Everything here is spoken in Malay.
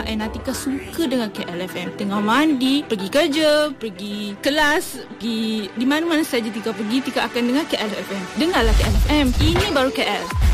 and Atika suka dengan KLFM. Tengah mandi, pergi kerja, pergi kelas, pergi di mana-mana saja Tika pergi, Tika akan dengar KLFM. Dengarlah KLFM. Ini baru KL.